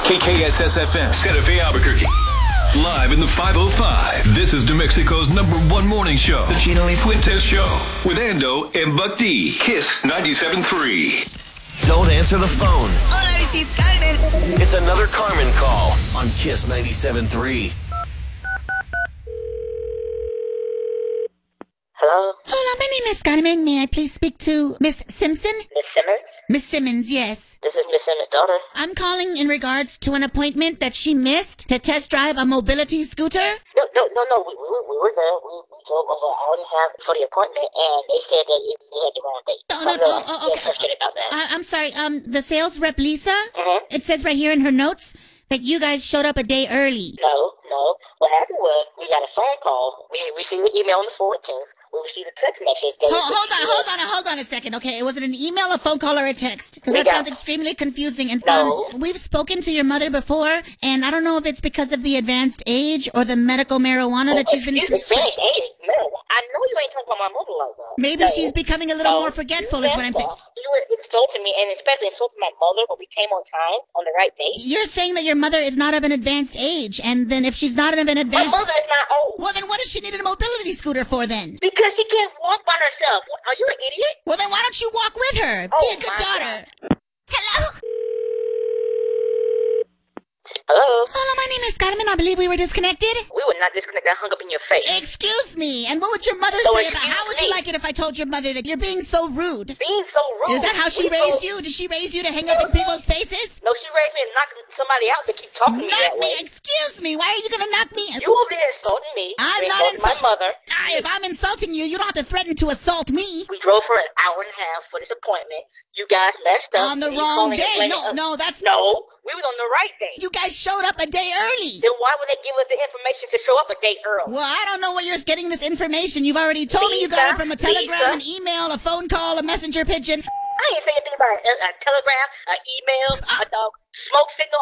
KKSS-FM, Santa Fe, Albuquerque. Live in the 505. This is New Mexico's #1 morning show, The Chino y Fuentes Show, with Ando and Buck D. Kiss 97.3. Don't answer the phone. Hola, this is Carmen. It's another Carmen call on Kiss 97.3. Hello? Hola, my name is Carmen. May I please speak to Miss Simpson? Miss Simmons? Miss Simmons, yes. This is Miss Simmons' daughter. I'm calling in regards to an appointment that she missed to test drive a mobility scooter. No. We were there. We drove over an hour and a half for the appointment, and they said that you had the wrong date. Okay. About that. I'm sorry, the sales rep, Lisa, Mm-hmm. it says right here in her notes that you guys showed up a day early. No. What happened was we got a phone call. We received an email on the 14th. We received a text message. Hold on a second, okay? Was it an email, a phone call, or a text? Because that sounds extremely confusing. And No. we've spoken to your mother before, and I don't know if it's because of the advanced age or the medical marijuana that she's been Advanced age? No, I know you ain't talking about my mother like that. Maybe she's becoming a little more forgetful is what I'm saying. You were insulting me, and especially insulting my mother, but we came on time, on the right date. You're saying that your mother is not of an advanced age, and then if she's not of an My advanced... mother is not old. Well, then what does she need a mobility scooter for then? Because she can't walk by herself. Are you an idiot? Well, then why don't you walk with her? Oh, Be a good my daughter. Hello? Hello? Hello, my name is Carmen. I believe we were disconnected. We were not disconnected. I hung up in your face. Excuse me. And what would your mother So say about... excuse How would you me. like it if I told your mother that you're being so rude? Being so rude. Is that how she raised you? Did she raise you to hang up in people's faces? No, she raised me and knocked somebody out to keep talking to me that Knock me? way. Excuse me. Why are you going to knock me? You over there insulting me. I'm You not insulting my mother. If I'm insulting you, you don't have to threaten to assault me. We drove for an hour and a half for this appointment. You guys messed up. On the and you wrong calling and day. blaming us. No, that's... No, we was on the right day. You guys showed up a day early. Then why would they give us the information to show up a day early? Well, I don't know where you're getting this information. You've already told me you got it from a telegram, an email, a phone call, a messenger pigeon. I ain't say anything about a telegram, an email, a dog smoke signal.